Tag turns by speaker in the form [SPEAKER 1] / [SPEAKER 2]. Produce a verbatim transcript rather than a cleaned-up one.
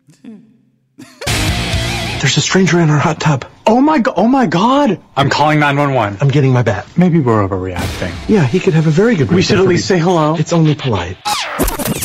[SPEAKER 1] There's a stranger in our hot tub.
[SPEAKER 2] Oh my god! Oh my god!
[SPEAKER 3] I'm calling nine one one.
[SPEAKER 1] I'm getting my bat.
[SPEAKER 3] Maybe we're overreacting.
[SPEAKER 1] Yeah, he could have a very good reason.
[SPEAKER 2] We should at least say hello.
[SPEAKER 1] It's only polite.